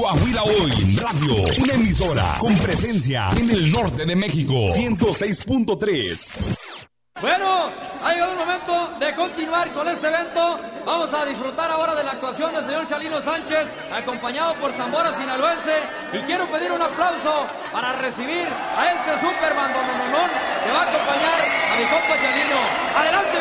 Coahuila Hoy Radio, una emisora con presencia en el norte de México, 106.3. Bueno, ha llegado el momento de continuar con este evento. Vamos a disfrutar ahora de la actuación del señor Chalino Sánchez, acompañado por tambora sinaloense. Y quiero pedir un aplauso para recibir a este super bandononón que va a acompañar a mi compa Chalino. ¡Adelante!